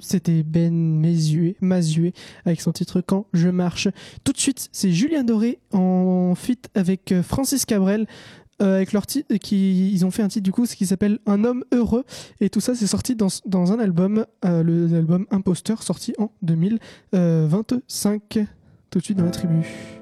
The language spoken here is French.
C'était Ben Mazué avec son titre Quand je marche. Tout de suite, c'est Julien Doré en feat avec Francis Cabrel. Avec leur titre, ils ont fait un titre du coup ce qui s'appelle Un homme heureux, et tout ça c'est sorti dans un album, l'album Imposteur, sorti en 2025. Tout de suite dans la tribu.